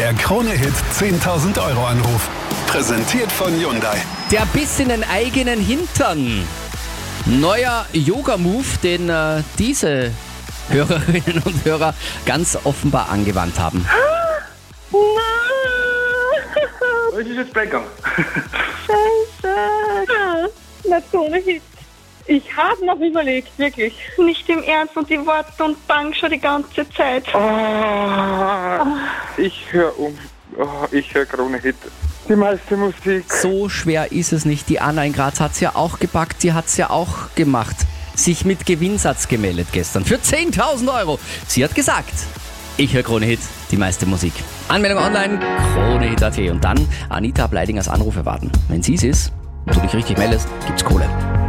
Der Krone-Hit 10.000 Euro Anruf. Präsentiert von Hyundai. Der Biss in den eigenen Hintern. Neuer Yoga-Move, den diese Hörerinnen und Hörer ganz offenbar angewandt haben. Was ist jetzt weggegangen? Scheiße. Na, Krone-Hit. Ich habe noch überlegt, wirklich. Nicht im Ernst und die Worte und bang schon die ganze Zeit. Ich höre Ich höre Krone-Hit. Die meiste Musik. So schwer ist es nicht. Die Anna in Graz hat es ja auch gepackt, die hat es ja auch gemacht. Sich mit Gewinnsatz gemeldet gestern für 10.000 Euro. Sie hat gesagt, ich höre Krone-Hit, die meiste Musik. Anmeldung online, Krone-Hit.at und dann Anita Bleidingers Anrufe warten. Wenn sie es ist und du dich richtig meldest, gibt's Kohle.